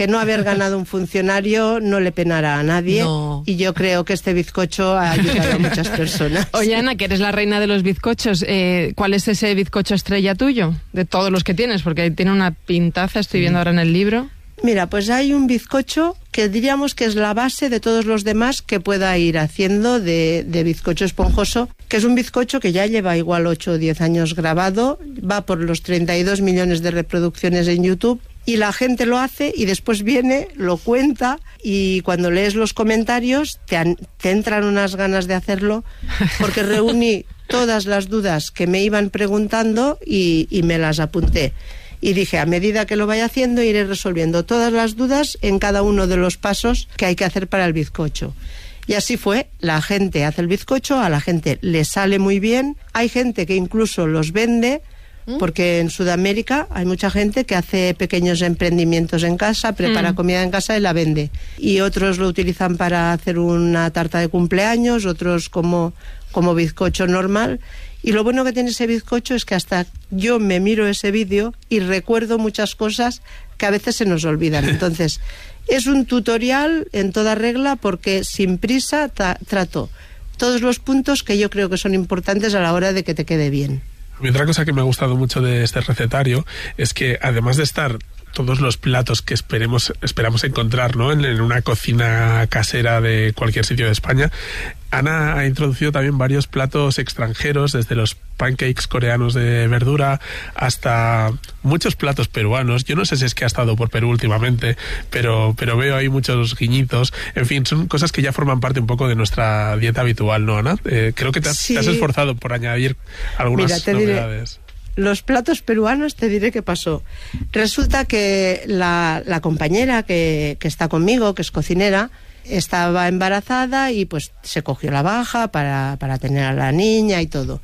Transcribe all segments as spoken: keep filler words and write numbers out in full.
que no haber ganado un funcionario no le penará a nadie. No. Y yo creo que este bizcocho ha ayudado a muchas personas. Oye, Ana, que eres la reina de los bizcochos, eh, ¿cuál es ese bizcocho estrella tuyo? De todos los que tienes, porque tiene una pintaza, estoy viendo ahora en el libro. Mira, pues hay un bizcocho que diríamos que es la base de todos los demás que pueda ir haciendo de, de bizcocho esponjoso, que es un bizcocho que ya lleva igual ocho o diez años grabado, va por los treinta y dos millones de reproducciones en YouTube, y la gente lo hace y después viene, lo cuenta, y cuando lees los comentarios te, han, te entran unas ganas de hacerlo, porque reuní todas las dudas que me iban preguntando y, y me las apunté. Y dije, a medida que lo vaya haciendo, iré resolviendo todas las dudas en cada uno de los pasos que hay que hacer para el bizcocho. Y así fue, la gente hace el bizcocho, a la gente le sale muy bien, hay gente que incluso los vende, porque en Sudamérica hay mucha gente que hace pequeños emprendimientos en casa, prepara mm. comida en casa y la vende. Y otros lo utilizan para hacer una tarta de cumpleaños, otros como, como bizcocho normal. Y lo bueno que tiene ese bizcocho es que hasta yo me miro ese vídeo y recuerdo muchas cosas que a veces se nos olvidan. Entonces, es un tutorial en toda regla porque sin prisa tra- trato todos los puntos que yo creo que son importantes a la hora de que te quede bien. Y otra cosa que me ha gustado mucho de este recetario es que además de estar todos los platos que esperemos esperamos encontrar, ¿no?, en, en una cocina casera de cualquier sitio de España, Ana ha introducido también varios platos extranjeros, desde los pancakes coreanos de verdura hasta muchos platos peruanos. Yo no sé si es que ha estado por Perú últimamente, pero, pero veo ahí muchos guiñitos. En fin, son cosas que ya forman parte un poco de nuestra dieta habitual, ¿no, Ana? Eh, creo que te has, sí. te has esforzado por añadir algunas Mira, te novedades. Diré... Los platos peruanos, te diré qué pasó. Resulta que la, la compañera que, que está conmigo, que es cocinera, estaba embarazada y pues se cogió la baja para, para tener a la niña y todo.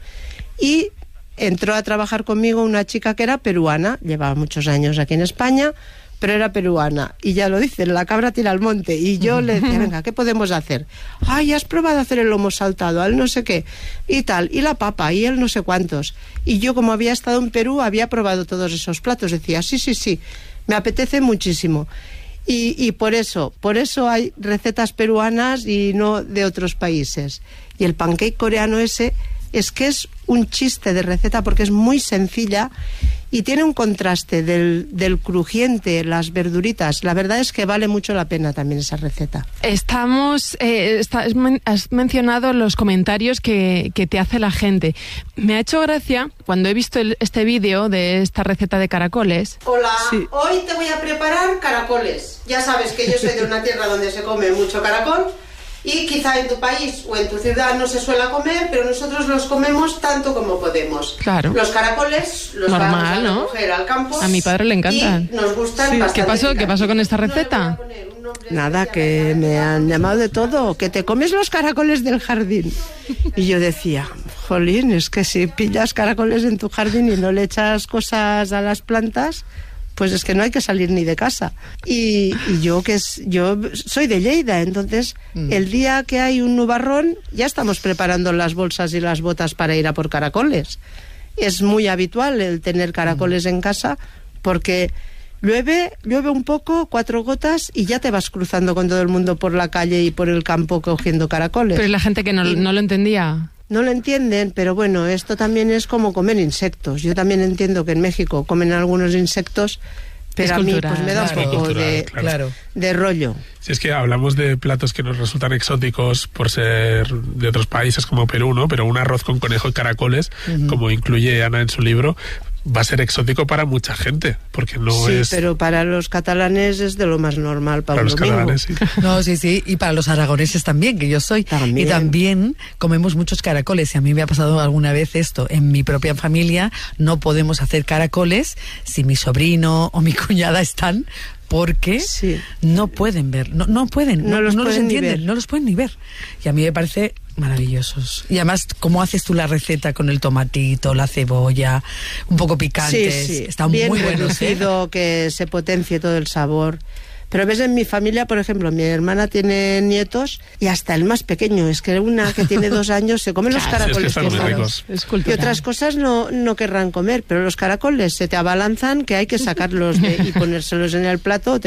Y entró a trabajar conmigo una chica que era peruana, llevaba muchos años aquí en España, pero era peruana. Y ya lo dicen, la cabra tira al monte. Y yo le decía, venga, ¿qué podemos hacer? Ay, ¿has probado hacer el lomo saltado? Al no sé qué. Y tal, y la papa, y el no sé cuántos. Y yo, como había estado en Perú, había probado todos esos platos. Decía, sí, sí, sí, me apetece muchísimo. Y, y por eso, por eso hay recetas peruanas y no de otros países. Y el pancake coreano ese es que es un chiste de receta porque es muy sencilla y tiene un contraste del, del crujiente, las verduritas. La verdad es que vale mucho la pena también esa receta. Estamos, eh, está, has mencionado los comentarios que, que te hace la gente. Me ha hecho gracia cuando he visto el, este vídeo de esta receta de caracoles. Hola, sí. Hoy te voy a preparar caracoles. Ya sabes que yo soy de una tierra donde se come mucho caracol. Y quizá en tu país o en tu ciudad no se suele comer, pero nosotros los comemos tanto como podemos. Claro. Los caracoles los Normal, vamos a ¿no? recoger al campo. A mi padre le encantan. Y nos gustan sí. bastante. ¿Qué pasó? ¿Qué pasó con esta receta? No Nada, que me han llamado de todo, que te comes los caracoles del jardín. Y yo decía, jolín, es que si pillas caracoles en tu jardín y no le echas cosas a las plantas, pues es que no hay que salir ni de casa. Y, y yo que es, yo soy de Lleida, entonces mm. el día que hay un nubarrón ya estamos preparando las bolsas y las botas para ir a por caracoles. Es muy habitual el tener caracoles mm. en casa porque llueve, llueve un poco, cuatro gotas y ya te vas cruzando con todo el mundo por la calle y por el campo cogiendo caracoles. Pero la gente que no, y, no lo entendía. No lo entienden, pero bueno, esto también es como comer insectos. Yo también entiendo que en México comen algunos insectos, pero a mí pues me da claro, un poco cultural, de, claro. de rollo. Si es que hablamos de platos que nos resultan exóticos por ser de otros países como Perú, ¿no? Pero un arroz con conejo y caracoles, uh-huh. como incluye Ana en su libro, va a ser exótico para mucha gente, porque no sí, es... Sí, pero para los catalanes es de lo más normal, para, para los catalanes, sí. No, sí, sí, y para los aragoneses también, que yo soy. También. Y también comemos muchos caracoles, y a mí me ha pasado alguna vez esto. En mi propia familia no podemos hacer caracoles si mi sobrino o mi cuñada están, porque sí. no pueden ver, no, no pueden, no, no, los, no pueden los entienden, no los pueden ni ver. Y a mí me parece maravillosos. Y además, ¿cómo haces tú la receta con el tomatito, la cebolla, un poco picantes? Sí, sí. Están bien muy buenos, reducido, ¿eh? Que se potencie todo el sabor. Pero ves, en mi familia, por ejemplo, mi hermana tiene nietos y hasta el más pequeño, es que una que tiene dos años se come los caracoles. Sí, es que están muy ricos. Y otras cosas no, no querrán comer, pero los caracoles se te abalanzan que hay que sacarlos de, y ponérselos en el plato.